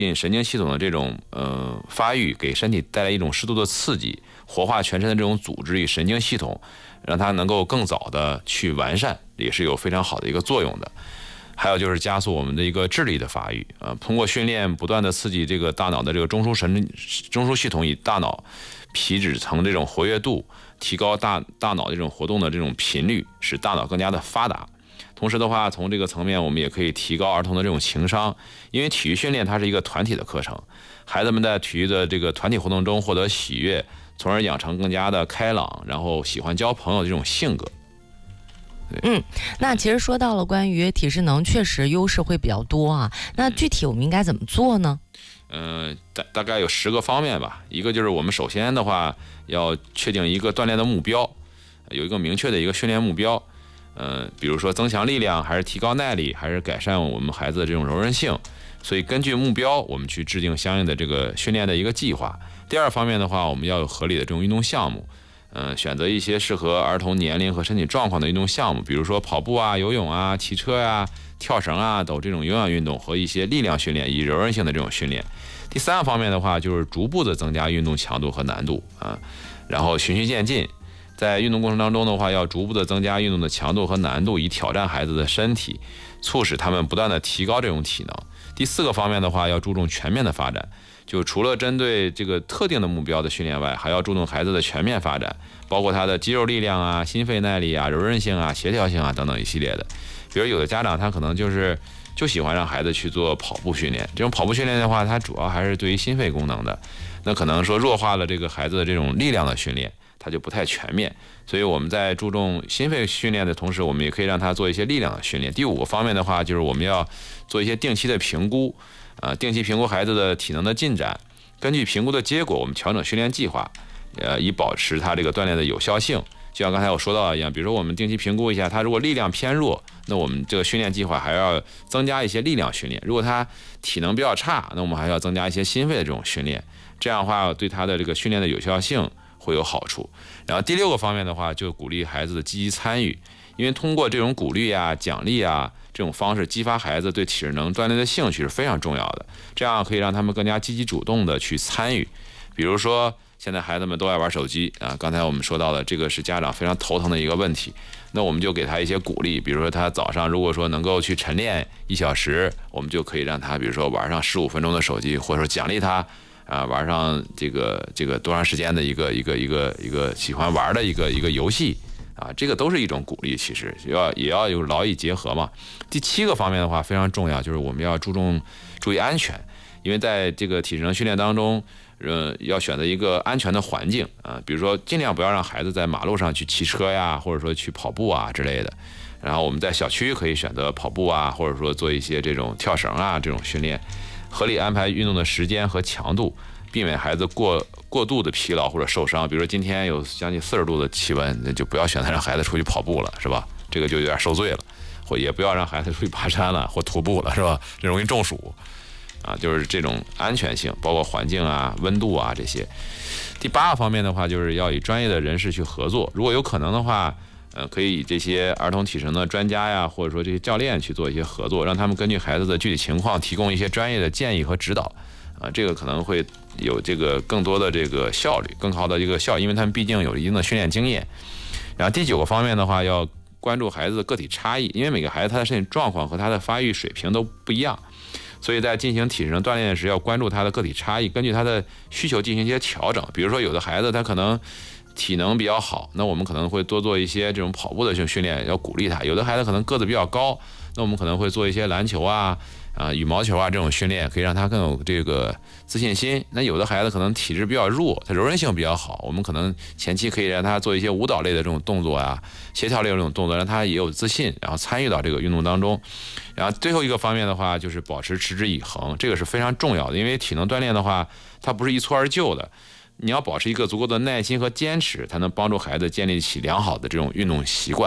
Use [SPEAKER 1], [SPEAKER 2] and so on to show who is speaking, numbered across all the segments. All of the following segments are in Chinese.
[SPEAKER 1] 神经系统的这种发育，给身体带来一种适度的刺激，活化全身的这种组织与神经系统，让它能够更早的去完善，也是有非常好的一个作用的。还有就是加速我们的一个智力的发育通过训练不断的刺激这个大脑的这个中枢系统与大脑皮质层这种活跃度，提高大脑这种活动的这种频率，使大脑更加的发达。同时的话，从这个层面我们也可以提高儿童的这种情商，因为体育训练它是一个团体的课程，孩子们在体育的这个团体活动中获得喜悦，从而养成更加的开朗，然后喜欢交朋友的这种性格。
[SPEAKER 2] 那其实说到了关于体适能，确实优势会比较多啊。那具体我们应该怎么做呢？
[SPEAKER 1] 大概有10个方面吧。一个就是我们首先的话要确定一个锻炼的目标，有一个明确的一个训练目标。比如说增强力量，还是提高耐力，还是改善我们孩子的这种柔韧性。所以根据目标，我们去制定相应的这个训练的一个计划。第二方面的话，我们要有合理的这种运动项目。选择一些适合儿童年龄和身体状况的运动项目，比如说跑步啊、游泳啊、骑车啊、跳绳啊等这种有氧运动和一些力量训练以柔韧性的这种训练。第三个方面的话，就是逐步的增加运动强度和难度然后循序渐进，在运动过程当中的话，要逐步的增加运动的强度和难度，以挑战孩子的身体，促使他们不断的提高这种体能。第4个方面的话，要注重全面的发展，就除了针对这个特定的目标的训练外，还要注重孩子的全面发展，包括他的肌肉力量啊、心肺耐力啊、柔韧性啊、协调性啊等等一系列的。比如有的家长他可能就喜欢让孩子去做跑步训练，这种跑步训练的话，它主要还是对于心肺功能的，那可能说弱化了这个孩子的这种力量的训练，它就不太全面。所以我们在注重心肺训练的同时，我们也可以让他做一些力量的训练。第5个方面的话，就是我们要做一些定期的评估定期评估孩子的体能的进展，根据评估的结果，我们调整训练计划，以保持他这个锻炼的有效性。就像刚才我说到的一样，比如说我们定期评估一下，他如果力量偏弱，那我们这个训练计划还要增加一些力量训练；如果他体能比较差，那我们还要增加一些心肺的这种训练。这样的话，对他的这个训练的有效性会有好处。然后第6个方面的话，就鼓励孩子的积极参与，因为通过这种鼓励啊、奖励啊这种方式，激发孩子对体适能锻炼的兴趣是非常重要的。这样可以让他们更加积极主动的去参与。比如说现在孩子们都爱玩手机刚才我们说到的这个是家长非常头疼的一个问题，那我们就给他一些鼓励，比如说他早上如果说能够去晨练1小时，我们就可以让他比如说玩上15分钟的手机，或者说奖励他玩上这个多长时间的一个喜欢玩的一个游戏这个都是一种鼓励，其实也要有劳逸结合嘛。第7个方面的话非常重要，就是我们要注意安全，因为在这个体适能训练当中要选择一个安全的环境比如说尽量不要让孩子在马路上去骑车呀，或者说去跑步之类的。然后我们在小区可以选择跑步或者说做一些这种跳绳这种训练，合理安排运动的时间和强度，避免孩子过度的疲劳或者受伤。比如说今天有将近40度的气温，那就不要选择让孩子出去跑步了，是吧？这个就有点受罪了。或也不要让孩子出去爬山了或徒步了，是吧？这容易中暑就是这种安全性，包括环境温度这些。第8个方面的话，就是要与专业的人士去合作，如果有可能的话可以以这些儿童体适能的专家或者说这些教练去做一些合作，让他们根据孩子的具体情况提供一些专业的建议和指导这个可能会有这个更多的这个效率，更好的一个效率，因为他们毕竟有一定的训练经验。然后第9个方面的话，要关注孩子的个体差异，因为每个孩子他的身体状况和他的发育水平都不一样，所以在进行体适能锻炼时要关注他的个体差异，根据他的需求进行一些调整。比如说有的孩子他可能体能比较好，那我们可能会多做一些这种跑步的训练，要鼓励他。有的孩子可能个子比较高，那我们可能会做一些篮球羽毛球这种训练，可以让他更有这个自信心。那有的孩子可能体质比较弱，他柔韧性比较好，我们可能前期可以让他做一些舞蹈类的这种动作协调类的这种动作，让他也有自信，然后参与到这个运动当中。然后最后一个方面的话，就是保持持之以恒，这个是非常重要的，因为体能锻炼的话，它不是一蹴而就的，你要保持一个足够的耐心和坚持，才能帮助孩子建立起良好的这种运动习惯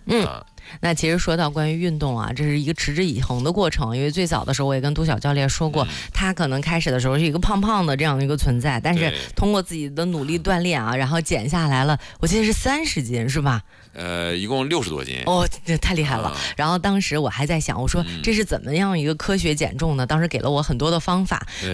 [SPEAKER 2] 那其实说到关于运动啊，这是一个持之以恒的过程。因为最早的时候，我也跟杜晓教练说过，他可能开始的时候是一个胖胖的这样的一个存在，但是通过自己的努力锻炼啊，然后减下来了，我记得是30斤，是吧？
[SPEAKER 1] 一共60多斤。
[SPEAKER 2] 哦，这太厉害了。然后当时我还在想，我说这是怎么样一个科学减重呢？当时给了我很多的方法。